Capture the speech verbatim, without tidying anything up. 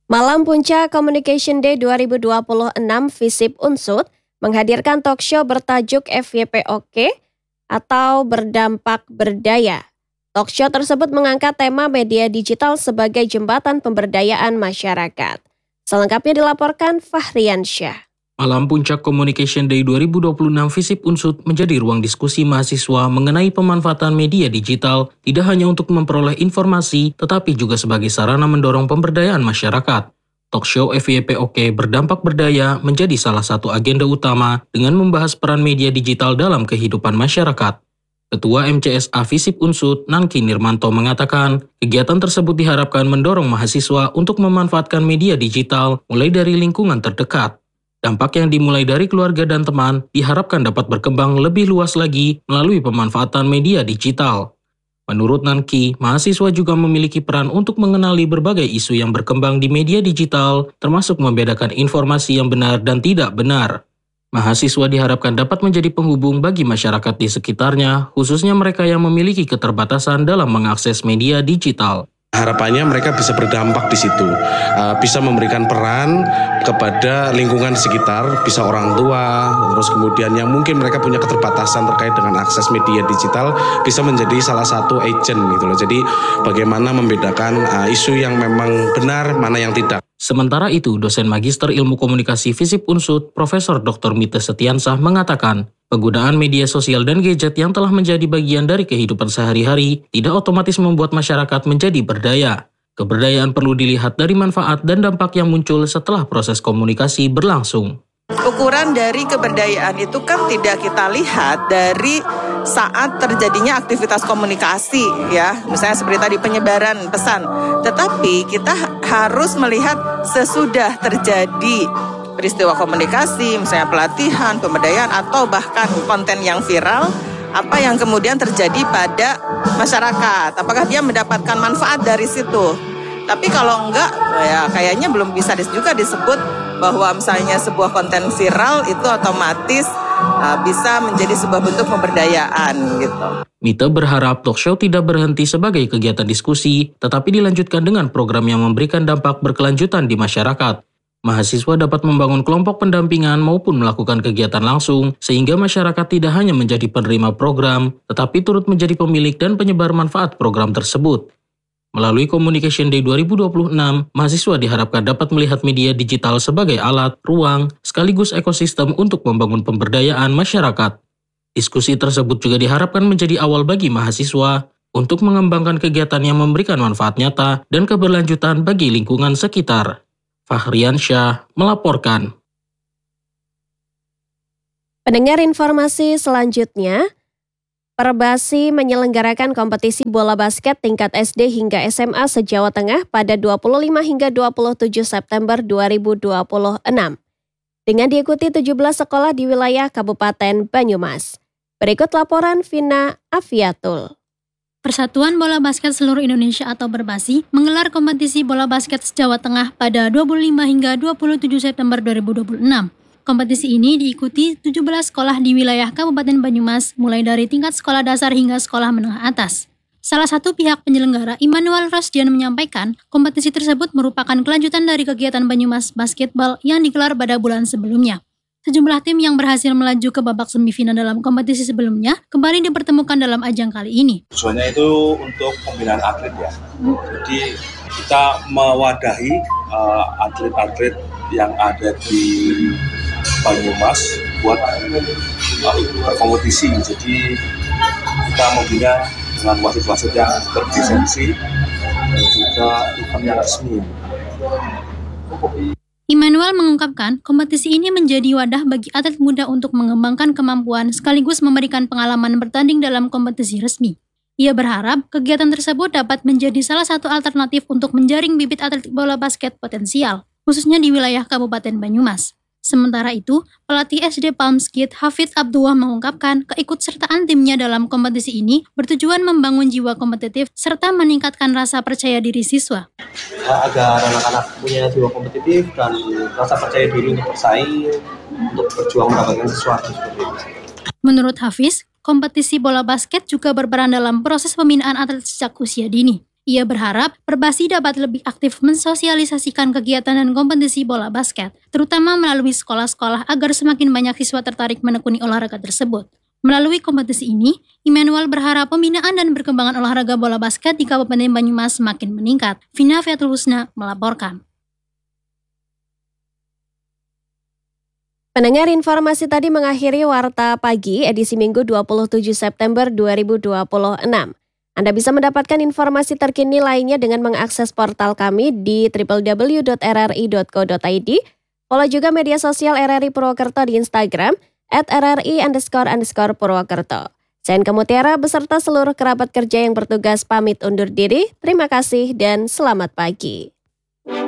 Malam Puncak Communication Day dua ribu dua puluh enam FISIP Unsut menghadirkan talk show bertajuk F Y P O K atau Berdampak Berdaya. Talk show tersebut mengangkat tema media digital sebagai jembatan pemberdayaan masyarakat. Selengkapnya dilaporkan Fahrian Syah. Malam Puncak Communication Day dua ribu dua puluh enam FISIP Unsut menjadi ruang diskusi mahasiswa mengenai pemanfaatan media digital tidak hanya untuk memperoleh informasi, tetapi juga sebagai sarana mendorong pemberdayaan masyarakat. Talk show F Y P O K Berdampak Berdaya menjadi salah satu agenda utama dengan membahas peran media digital dalam kehidupan masyarakat. Ketua M C S A FISIP Unsut, Nangki Nirmanto mengatakan, kegiatan tersebut diharapkan mendorong mahasiswa untuk memanfaatkan media digital mulai dari lingkungan terdekat. Dampak yang dimulai dari keluarga dan teman diharapkan dapat berkembang lebih luas lagi melalui pemanfaatan media digital. Menurut Nangki, mahasiswa juga memiliki peran untuk mengenali berbagai isu yang berkembang di media digital, termasuk membedakan informasi yang benar dan tidak benar. Mahasiswa diharapkan dapat menjadi penghubung bagi masyarakat di sekitarnya, khususnya mereka yang memiliki keterbatasan dalam mengakses media digital. Harapannya mereka bisa berdampak di situ, bisa memberikan peran kepada lingkungan sekitar, bisa orang tua, terus kemudian yang mungkin mereka punya keterbatasan terkait dengan akses media digital, bisa menjadi salah satu agent gitu loh. Jadi bagaimana membedakan isu yang memang benar, mana yang tidak. Sementara itu, dosen Magister Ilmu Komunikasi FISIP Unsut, Profesor Doktor Mite Setiansah mengatakan, penggunaan media sosial dan gadget yang telah menjadi bagian dari kehidupan sehari-hari tidak otomatis membuat masyarakat menjadi berdaya. Keberdayaan perlu dilihat dari manfaat dan dampak yang muncul setelah proses komunikasi berlangsung. Ukuran dari keberdayaan itu kan tidak kita lihat dari saat terjadinya aktivitas komunikasi, ya, misalnya seperti tadi penyebaran pesan, tetapi kita harus melihat sesudah terjadi peristiwa komunikasi, misalnya pelatihan, pemberdayaan, atau bahkan konten yang viral, apa yang kemudian terjadi pada masyarakat, apakah dia mendapatkan manfaat dari situ. Tapi kalau enggak, ya kayaknya belum bisa juga disebut bahwa misalnya sebuah konten viral itu otomatis uh, bisa menjadi sebuah bentuk pemberdayaan gitu. Mite berharap talk show tidak berhenti sebagai kegiatan diskusi, tetapi dilanjutkan dengan program yang memberikan dampak berkelanjutan di masyarakat. Mahasiswa dapat membangun kelompok pendampingan maupun melakukan kegiatan langsung, sehingga masyarakat tidak hanya menjadi penerima program, tetapi turut menjadi pemilik dan penyebar manfaat program tersebut. Melalui Communication Day dua ribu dua puluh enam, mahasiswa diharapkan dapat melihat media digital sebagai alat, ruang, sekaligus ekosistem untuk membangun pemberdayaan masyarakat. Diskusi tersebut juga diharapkan menjadi awal bagi mahasiswa untuk mengembangkan kegiatan yang memberikan manfaat nyata dan keberlanjutan bagi lingkungan sekitar. Fahrian Syah melaporkan. Pendengar informasi selanjutnya, Perbasi menyelenggarakan kompetisi bola basket tingkat S D hingga S M A se-Jawa Tengah pada dua puluh lima hingga dua puluh tujuh September dua ribu dua puluh enam. Dengan diikuti tujuh belas sekolah di wilayah Kabupaten Banyumas. Berikut laporan Vina Afiatul. Persatuan Bola Basket Seluruh Indonesia atau Perbasi menggelar kompetisi bola basket se-Jawa Tengah pada dua puluh lima hingga dua puluh tujuh September dua ribu dua puluh enam. Kompetisi ini diikuti tujuh belas sekolah di wilayah Kabupaten Banyumas, mulai dari tingkat sekolah dasar hingga sekolah menengah atas. Salah satu pihak penyelenggara, Immanuel Rosdian, menyampaikan kompetisi tersebut merupakan kelanjutan dari kegiatan Banyumas Basketball yang digelar pada bulan sebelumnya. Sejumlah tim yang berhasil melaju ke babak semifinal dalam kompetisi sebelumnya kembali dipertemukan dalam ajang kali ini. Tujuannya itu untuk pembinaan atlet ya. Jadi kita mewadahi uh, atlet-atlet yang ada di Banyumas buat uh, berkompetisi. Jadi kita membina dengan wasit-wasit yang berlisensi dan juga event yang resmi. Immanuel mengungkapkan kompetisi ini menjadi wadah bagi atlet muda untuk mengembangkan kemampuan sekaligus memberikan pengalaman bertanding dalam kompetisi resmi. Ia berharap kegiatan tersebut dapat menjadi salah satu alternatif untuk menjaring bibit atlet bola basket potensial, khususnya di wilayah Kabupaten Banyumas. Sementara itu, pelatih S D Palmskit Hafidz Abdullah mengungkapkan keikutsertaan timnya dalam kompetisi ini bertujuan membangun jiwa kompetitif serta meningkatkan rasa percaya diri siswa. Agar anak-anak punya jiwa kompetitif dan rasa percaya diri untuk bersaing, untuk berjuang mendapatkan sesuatu seperti itu. Menurut Hafidz, kompetisi bola basket juga berperan dalam proses pembinaan atlet sejak usia dini. Ia berharap Perbasi dapat lebih aktif mensosialisasikan kegiatan dan kompetisi bola basket, terutama melalui sekolah-sekolah agar semakin banyak siswa tertarik menekuni olahraga tersebut. Melalui kompetisi ini, Immanuel berharap pembinaan dan perkembangan olahraga bola basket di Kabupaten Banyumas semakin meningkat. Vina Fiatul Husna melaporkan. Pendengar, informasi tadi mengakhiri Warta Pagi edisi Minggu dua puluh tujuh September dua ribu dua puluh enam. Anda bisa mendapatkan informasi terkini lainnya dengan mengakses portal kami di w w w dot r r i dot co dot i d. Follow juga media sosial R R I Purwokerto di Instagram at r r i underscore underscore Purwokerto. Saya Enka Mutiara beserta seluruh kerabat kerja yang bertugas pamit undur diri. Terima kasih dan selamat pagi.